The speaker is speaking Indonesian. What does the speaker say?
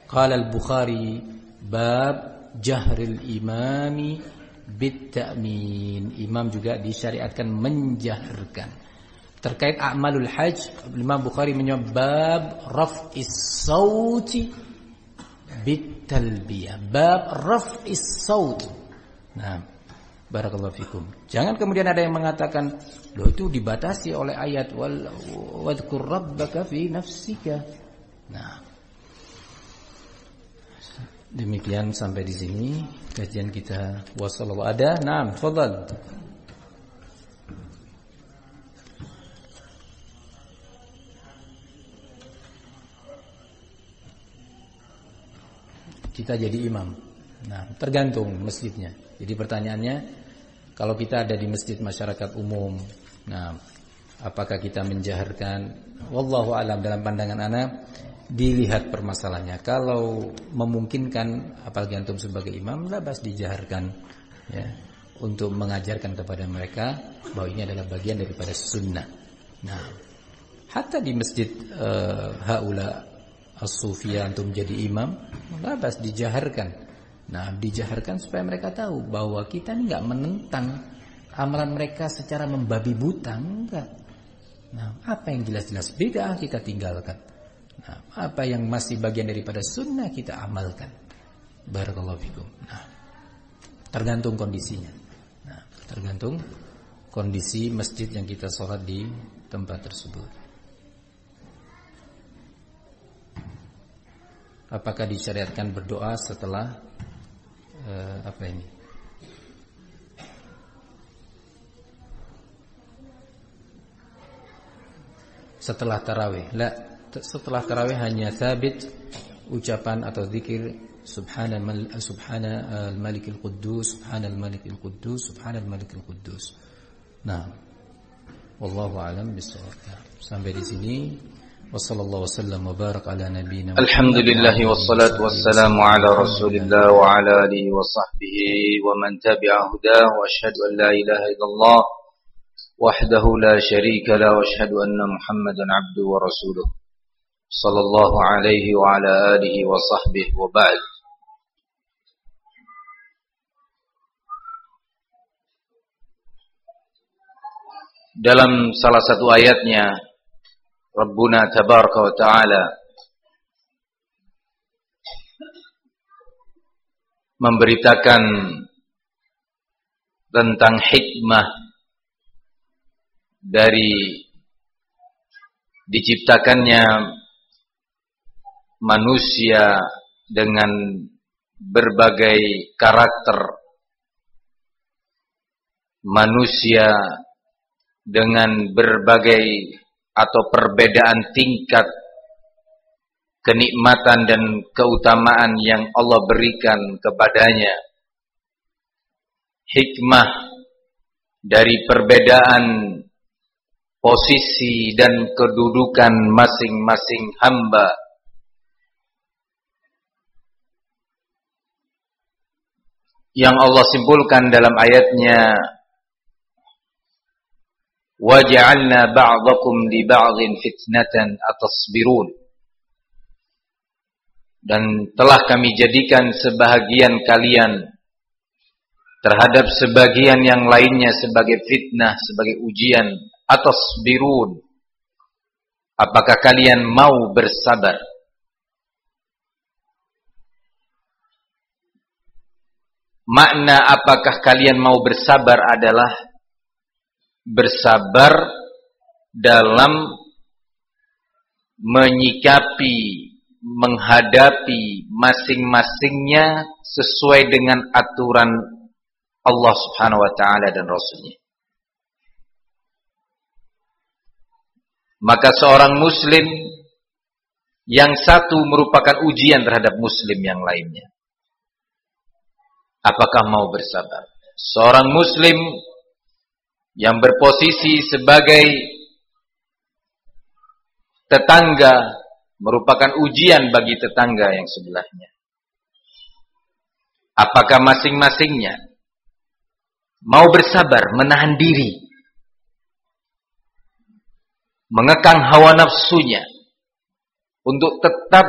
Qala al-Bukhari bab jahril imami bit-ta'min. Imam juga disyariatkan menjaharkan. Terkait a'malul hajj, Imam Bukhari menyebut bab raf'is sauti bit-talbiyah. Bab raf'is saut. Nah, barakallahu fikum. Jangan kemudian ada yang mengatakan, loh itu dibatasi oleh ayat wadhkur rabbaka fi nafsika. Nah, demikian sampai di sini kajian kita. Wassallallahu ada. Naam, tafadhal. Kita jadi imam. Nah, tergantung masjidnya. Jadi pertanyaannya, kalau kita ada di masjid masyarakat umum, nah, apakah kita menjaharkan? Wallahu alam, dalam pandangan ana dilihat permasalahannya. Kalau memungkinkan, apalagi antum sebagai imam, labas dijaharkan, ya, untuk mengajarkan kepada mereka bahwa ini adalah bagian daripada sunnah. Nah, hatta di masjid haula as-sufiyah antum jadi imam, labas dijaharkan. Nah, dijaharkan supaya mereka tahu bahwa kita ini enggak menentang amalan mereka secara membabi buta, enggak. Nah, apa yang jelas-jelas bid'ah kita tinggalkan. Nah, apa yang masih bagian daripada sunnah kita amalkan. Barakallahu fikum. Nah, tergantung kondisinya. Nah, tergantung kondisi masjid yang kita sholat di tempat tersebut. Apakah disyariatkan berdoa setelah apa ini? Setelah tarawih? La, setelah tarawih hanya sabit ucapan atau zikir subhanal malikil quddus, subhanal malikil quddus, subhanal malikil quddus. Nah, wallahu a'lam bissawab. Sampai di sini. Wassallallahu wasallam wa barak ala nabiyyina. Alhamdulillah wassalatu wassalamu ala Rasulillah wa ala alihi wa sahbihi wa man tabi'a hudahu wa asyhadu an la ilaha illallah wahdahu la syarika la wa asyhadu anna Muhammadan abduhu wa rasuluh. Sallallahu alaihi wa ala alihi wa sahbihi wa ba'd. Dalam salah satu ayatnya Rabbuna tabaraka wa ta'ala memberitakan tentang hikmah dari diciptakannya manusia dengan berbagai karakter, manusia dengan berbagai atau perbedaan tingkat kenikmatan dan keutamaan yang Allah berikan kepadanya. Hikmah dari perbedaan posisi dan kedudukan masing-masing hamba. Yang Allah simpulkan dalam ayatnya, وَجَعَلْنَا بَعْضَكُمْ لِبَعْضٍ فِتْنَةً أَتَصْبِرُونَ. Dan telah kami jadikan sebahagian kalian terhadap sebagian yang lainnya sebagai fitnah, sebagai ujian. Atasbirun, apakah kalian mau bersabar? Makna apakah kalian mau bersabar adalah bersabar dalam menyikapi, menghadapi masing-masingnya sesuai dengan aturan Allah Subhanahu wa ta'ala dan Rasulnya. Maka seorang muslim yang satu merupakan ujian terhadap muslim yang lainnya. Apakah mau bersabar? Seorang muslim yang berposisi sebagai tetangga merupakan ujian bagi tetangga yang sebelahnya. Apakah masing-masingnya mau bersabar, menahan diri, mengekang hawa nafsunya untuk tetap